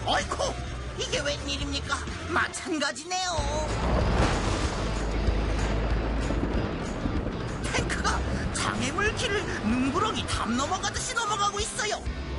어이쿠! 이게 웬일입니까? 마찬가지네요. 탱크가 장애물 길을 능구렁이 담 넘어가듯이 넘어가고 있어요.